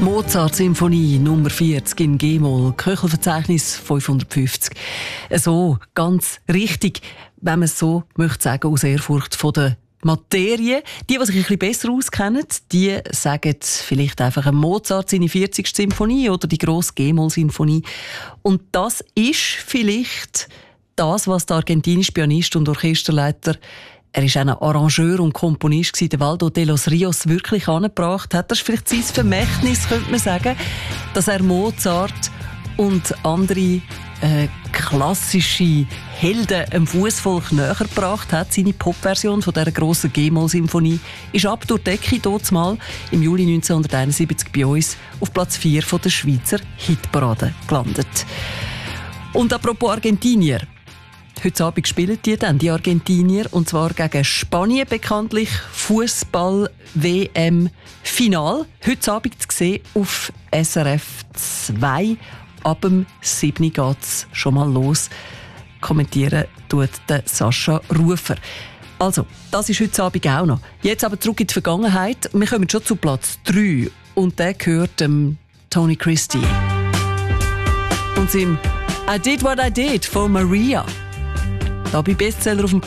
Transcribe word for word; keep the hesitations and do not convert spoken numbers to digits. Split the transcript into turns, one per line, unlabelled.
Mozart-Symphonie Nummer vierzig in G-Moll, Köchelverzeichnis fünfhundertfünfzig. So, ganz richtig, wenn man es so möchte sagen, aus Ehrfurcht von der Materie. Die, die sich ein bisschen besser auskennen, die sagen vielleicht einfach ein Mozart seine vierzigste Symphonie oder die grosse G-Moll-Symphonie. Und das ist vielleicht das, was der argentinische Pianist und Orchesterleiter, er war auch ein Arrangeur und Komponist, der Waldo de los Rios wirklich angebracht hat. Das ist vielleicht sein Vermächtnis, könnte man sagen, dass er Mozart und andere äh, klassische Helden dem Fußvolk näher gebracht hat. Seine Popversion von dieser grossen G-Moll-Symphonie ist ab durch die Decke dort mal im Juli neunzehnhunderteinundsiebzig bei uns auf Platz vier von der Schweizer Hitparade gelandet. Und apropos Argentinier. Heute Abend spielen die dann, die Argentinier, und zwar gegen Spanien, bekanntlich Fußball-W M-Final. Heute Abend zu sehen auf S R F zwei. Ab dem sieben Uhr geht es schon mal los. Kommentieren tut der Sascha Rufer. Also, das ist heute Abend auch noch. Jetzt aber zurück in die Vergangenheit. Wir kommen schon zu Platz drei. Und der gehört dem Tony Christie. Und seinem I Did What I Did von Maria. Da bei Bestseller auf dem